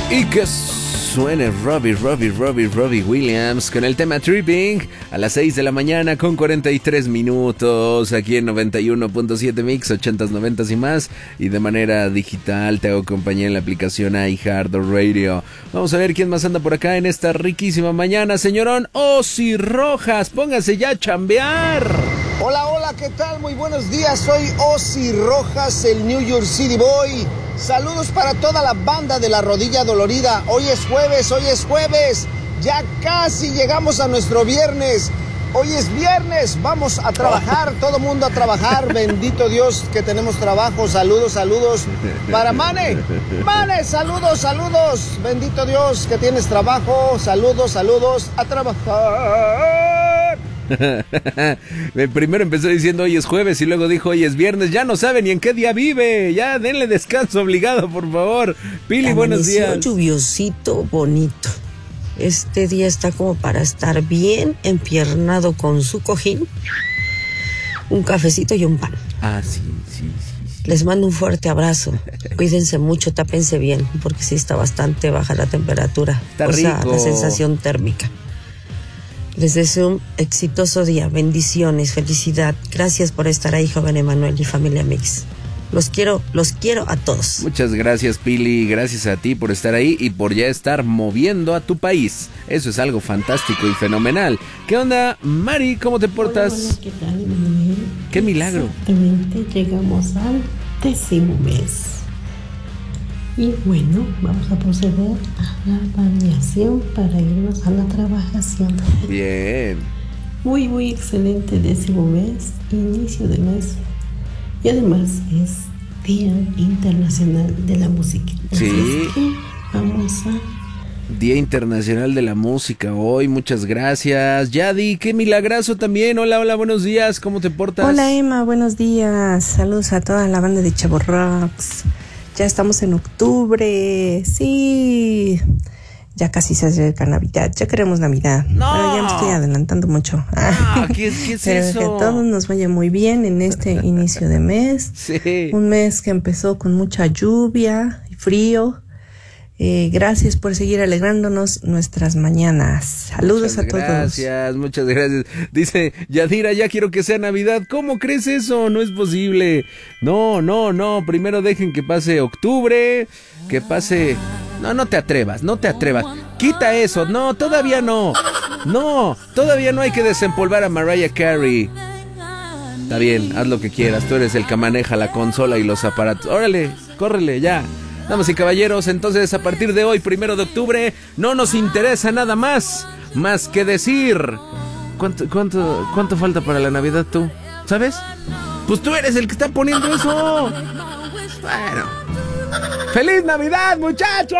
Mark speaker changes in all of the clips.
Speaker 1: Y que suene Robbie Williams con el tema Tripping a las 6 de la mañana con 43 minutos aquí en 91.7 Mix, 80s, 90s y más, y de manera digital te hago compañía en la aplicación iHeartRadio. Vamos a ver quién más anda por acá en esta riquísima mañana. Señorón Ozzy Rojas, póngase ya a chambear.
Speaker 2: Hola, ¿qué tal? Muy buenos días, soy Ozzy Rojas, el New York City Boy. Saludos para toda la banda de La Rodilla Dolorida. Hoy es jueves, ya casi llegamos a nuestro viernes. Hoy es viernes, vamos a trabajar, todo mundo a trabajar. Bendito Dios que tenemos trabajo. Saludos para Mane, saludos. Bendito Dios que tienes trabajo. Saludos a trabajar.
Speaker 1: Primero empezó diciendo hoy es jueves y luego dijo hoy es viernes. Ya no sabe ni en qué día vive. Ya denle descanso obligado, por favor. Pili, buenos días.
Speaker 3: Lluviosito, bonito. Este día está como para estar bien empiernado con su cojín, un cafecito y un pan.
Speaker 1: Sí.
Speaker 3: Les mando un fuerte abrazo. Cuídense mucho, tápense bien, porque sí está bastante baja la temperatura.
Speaker 1: Está rico.
Speaker 3: La sensación térmica. Les deseo un exitoso día, bendiciones, felicidad. Gracias por estar ahí, joven Emanuel y familia Mix. Los quiero a todos.
Speaker 1: Muchas gracias, Pili, gracias a ti por estar ahí y por ya estar moviendo a tu país. Eso es algo fantástico y fenomenal. ¿Qué onda, Mari? ¿Cómo te portas?
Speaker 4: Hola, ¿qué tal, Emanuel?
Speaker 1: ¡Qué milagro!
Speaker 4: Exactamente, llegamos al 10º mes. Y bueno, vamos a proceder a la bañación para irnos a la trabajación.
Speaker 1: Bien.
Speaker 4: Muy excelente 10º mes, inicio de mes. Y además es Día Internacional de la Música.
Speaker 1: Sí.
Speaker 4: Así que vamos a...
Speaker 1: Día Internacional de la Música hoy, muchas gracias. Yadi, qué milagrazo también. Hola, buenos días, ¿cómo te portas?
Speaker 5: Hola Emma, buenos días. Saludos a toda la banda de Chavo Rocks. Ya estamos en octubre, sí. Ya casi se acerca Navidad, ya queremos Navidad.
Speaker 1: No.
Speaker 5: Pero ya me estoy adelantando mucho.
Speaker 1: ¿Qué es
Speaker 5: Pero
Speaker 1: eso?
Speaker 5: que a todos nos vaya muy bien en este inicio de mes.
Speaker 1: Sí.
Speaker 5: Un mes que empezó con mucha lluvia y frío. Gracias por seguir alegrándonos nuestras mañanas. Saludos a todos.
Speaker 1: Muchas gracias. Dice Yadira, ya quiero que sea Navidad. ¿Cómo crees eso? No es posible. No. Primero dejen que pase octubre, que pase... No te atrevas. Quita eso. No, todavía no. No, todavía no hay que desempolvar a Mariah Carey. Está bien, haz lo que quieras. Tú eres el que maneja la consola y los aparatos. Órale, córrele, ya. Damas y caballeros, entonces a partir de hoy, 1 de octubre, no nos interesa nada más que decir... ¿Cuánto falta para la Navidad tú? ¿Sabes? Pues tú eres el que está poniendo eso. Bueno. ¡Feliz Navidad, muchachos!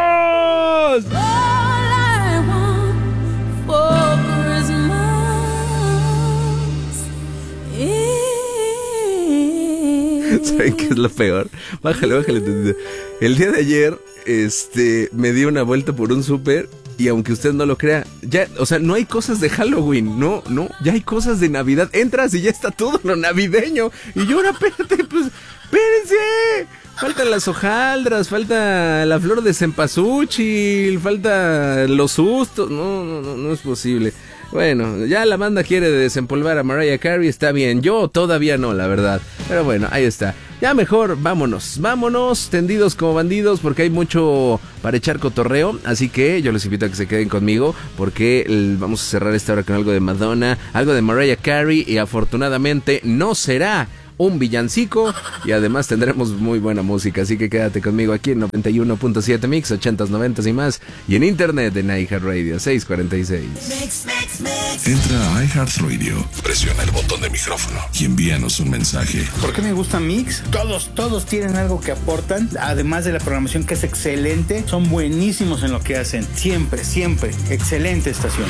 Speaker 1: ¿Saben qué es lo peor? Bájale. El día de ayer, me di una vuelta por un súper y aunque usted no lo crea, ya, o sea, no hay cosas de Halloween, no, ya hay cosas de Navidad. Entras y ya está todo lo navideño. Y yo ahora, espérense. Faltan las hojaldras, falta la flor de cempasúchil, falta los sustos. No es posible. Bueno, ya la banda quiere desempolvar a Mariah Carey, está bien. Yo todavía no, la verdad. Pero bueno, ahí está. Ya mejor, vámonos, tendidos como bandidos, porque hay mucho para echar cotorreo. Así que yo les invito a que se queden conmigo, porque vamos a cerrar esta hora con algo de Madonna, algo de Mariah Carey, y afortunadamente no será un villancico, y además tendremos muy buena música, así que quédate conmigo aquí en 91.7 Mix, 80s, 90s y más, y en internet en iHeartRadio 646.
Speaker 6: Entra a iHeartRadio, presiona el botón de micrófono y envíanos un mensaje.
Speaker 7: ¿Por qué me gusta Mix? Todos tienen algo que aportan, además de la programación que es excelente, son buenísimos en lo que hacen, siempre, excelente estación.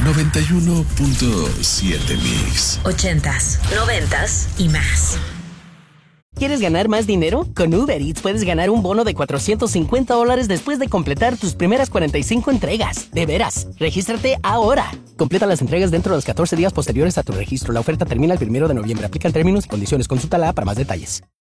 Speaker 6: 91.7 Mix.
Speaker 8: 80s, 90s y más.
Speaker 9: ¿Quieres ganar más dinero? Con Uber Eats puedes ganar un bono de $450 después de completar tus primeras 45 entregas. De veras, regístrate ahora. Completa las entregas dentro de los 14 días posteriores a tu registro. La oferta termina el 1 de noviembre. Aplican términos y condiciones. Consulta la app para más detalles.